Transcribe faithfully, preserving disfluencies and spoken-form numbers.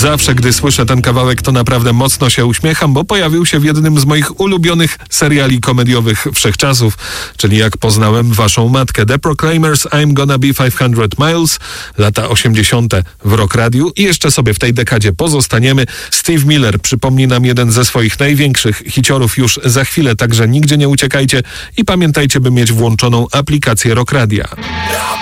Zawsze, gdy słyszę ten kawałek, to naprawdę mocno się uśmiecham, bo pojawił się w jednym z moich ulubionych seriali komediowych wszechczasów, czyli Jak poznałem waszą matkę. The Proclaimers, I'm Gonna Be pięćset Miles, lata osiemdziesiąte w Rock Radiu i jeszcze sobie w tej dekadzie pozostaniemy. Steve Miller przypomni nam jeden ze swoich największych hiciorów już za chwilę, także nigdzie nie uciekajcie i pamiętajcie, by mieć włączoną aplikację Rock Radia.